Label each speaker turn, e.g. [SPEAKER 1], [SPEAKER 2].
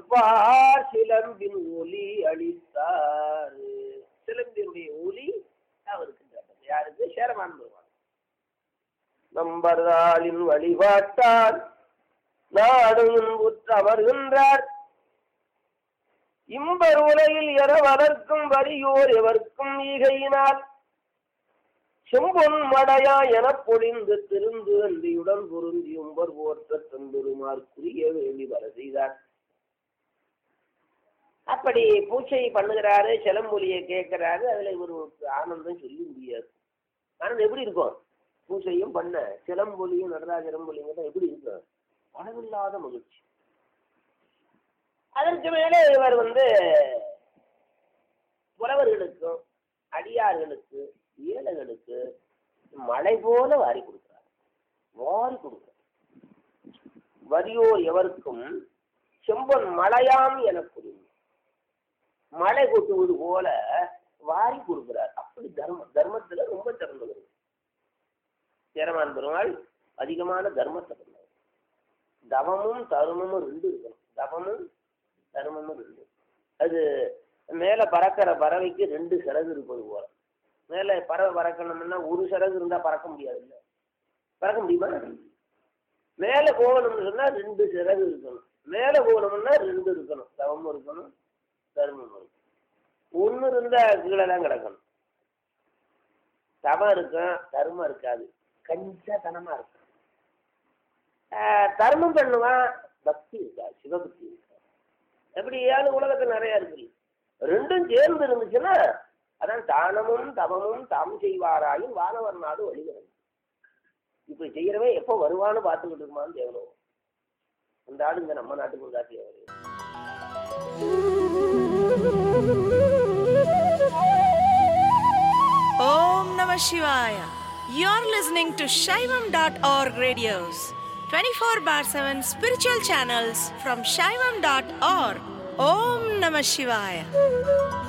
[SPEAKER 1] அப்பார் சிலம்பின் ஒலி அளித்தார். சிலம்பினுடைய ஒலி அவருக்கு கேட்டது. யாருக்கு? சேரமான் பெருமான். நம்பர்தாளின் வழிபாட்டார் நாடும் உற்று அமர்கின்றார். இம்பர் உலகில் என வளர்க்கும் வரியோர் எவர்க்கும் ஈகையினால் செம்பொன் மடையா எனப் பொழிந்து திருந்து அன்றியுடன் பொருந்தி உம்பர் போற்ற தந்தொருமார் குறிய வேண்டி வர செய்தார். அப்படி பூச்சை பண்ணுகிறாரு, சிலம்பொலியை கேட்கிறாரு. அதுல இவருக்கு ஆனந்தம் சொல்லி முடியாது. ஆனந்தம் எப்படி இருக்கும்? பூச்சையும் பண்ண சிலம்பொலியும் நடராஜரம்பொலியும் தான் எப்படி இருக்கும்? அளவில்லாத மகிழ்ச்சி. அதற்கு மேலே இவர் புலவர்களுக்கும் அடியார்களுக்கு ஏழைகளுக்கு மழை போல வாரி கொடுக்கிறார். வரியோர் எவருக்கும் செம்பொன் மழையாம் என புரியும். மழை கொட்டுவது போல வாரி கொடுக்கிறார். அப்படி தர்மத்துல ரொம்ப சிறந்தவர் சேரமான் பெருமாள். அதிகமான தர்மத்தை பண்ணார். தவமும் தருமமும் ரெண்டு இருக்கணும். தவமும் தர்மமும் ரெண்டு. அது மேல பறக்கிற பறவைக்கு ரெண்டு சிறகு இருப்பது போல. மேல பறவை பறக்கணும்னா ஒரு சிறகு இருந்தா பறக்க முடியாது. இல்லை பறக்க முடியுமா? மேல போகணும்னு சொன்னா ரெண்டு சிறகு இருக்கணும். மேல போகணும்னா ரெண்டு இருக்கணும். தவமும் இருக்கணும், தர்மமும் இருக்கணும். ஒன்னு இருந்தா கீழே தான் கிடக்கணும். தவம் இருக்கும், தர்மம் இருக்காது. கஞ்சா தனமா இருக்கும். தர்மம் பண்ணுவான், பக்தி இருக்காது, சிவபக்தி இருக்காது. எப்படியாவது உலகத்தில் நிறைய இருக்கு. ரெண்டும் சேர்ந்து இருந்துச்சுன்னா அதான் தானமும் தவமும் தாம் செய்வாராயும் வானவர் நாடு வழிகிறது. இப்படி செய்யறவன் எப்போ வருவான்னு பார்த்துக்கிட்டு இருக்குமான்னு தேவனோ. அந்த ஆடு இந்த நம்ம நாட்டுக்கு ஒரு காட்சி வருது.
[SPEAKER 2] Om Namah Shivaya. You're listening to Shaivam.org radios. 24/7 spiritual channels from Shaivam.org. Om Namah Shivaya.